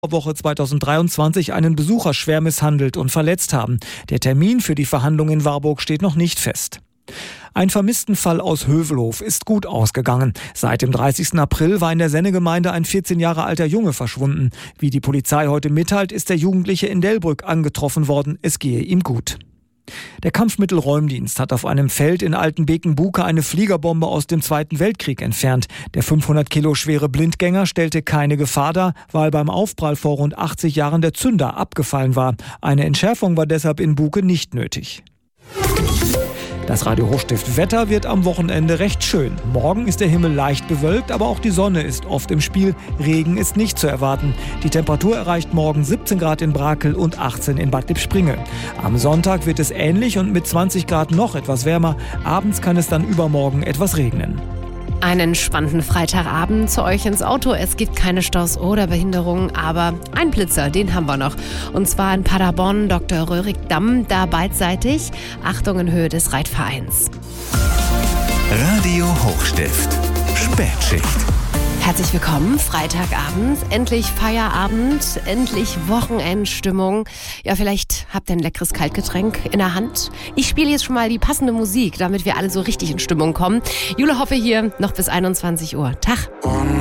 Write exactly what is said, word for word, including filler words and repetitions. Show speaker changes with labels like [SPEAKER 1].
[SPEAKER 1] Woche zweitausenddreiundzwanzig einen Besucher schwer misshandelt und verletzt haben. Der Termin für die Verhandlung in Warburg steht noch nicht fest. Ein Vermisstenfall aus Hövelhof ist gut ausgegangen. Seit dem dreißigsten April war in der Sennegemeinde ein vierzehn Jahre alter Junge verschwunden. Wie die Polizei heute mitteilt, ist der Jugendliche in Delbrück angetroffen worden. Es gehe ihm gut. Der Kampfmittelräumdienst hat auf einem Feld in Altenbeken-Buke eine Fliegerbombe aus dem Zweiten Weltkrieg entfernt. Der fünfhundert Kilo schwere Blindgänger stellte keine Gefahr dar, weil beim Aufprall vor rund achtzig Jahren der Zünder abgefallen war. Eine Entschärfung war deshalb in Buke nicht nötig. Das Radio Hochstift Wetter wird am Wochenende recht schön. Morgen ist der Himmel leicht bewölkt, aber auch die Sonne ist oft im Spiel. Regen ist nicht zu erwarten. Die Temperatur erreicht morgen siebzehn Grad in Brakel und achtzehn in Bad Lippspringe. Am Sonntag wird es ähnlich und mit zwanzig Grad noch etwas wärmer. Abends kann es dann übermorgen etwas regnen.
[SPEAKER 2] Einen spannenden Freitagabend zu euch ins Auto. Es gibt keine Staus oder Behinderungen, aber einen Blitzer, den haben wir noch. Und zwar in Paderborn, Doktor Röhrig-Damm, da beidseitig. Achtung in Höhe des Reitvereins.
[SPEAKER 3] Radio Hochstift, Spätschicht.
[SPEAKER 2] Herzlich willkommen, Freitagabend, endlich Feierabend, endlich Wochenendstimmung. Ja, vielleicht habt ihr ein leckeres Kaltgetränk in der Hand. Ich spiele jetzt schon mal die passende Musik, damit wir alle so richtig in Stimmung kommen. Jule Hoffe hier, noch bis einundzwanzig Uhr. Tag.